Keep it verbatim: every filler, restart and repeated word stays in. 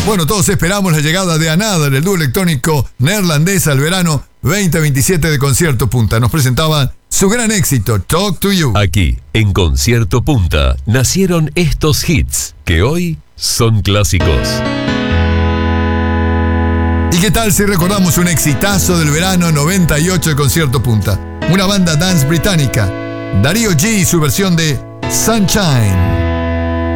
Bueno, todos esperamos la llegada de Another, el dúo electrónico neerlandés al verano veinte veintisiete de Concierto Punta. Nos presentaban su gran éxito, Talk to You. Aquí, en Concierto Punta, nacieron estos hits que hoy son clásicos. ¿Y qué tal si recordamos un exitazo del verano noventa y ocho de Concierto Punta? Una banda dance británica, Darío G y su versión de Sunshine.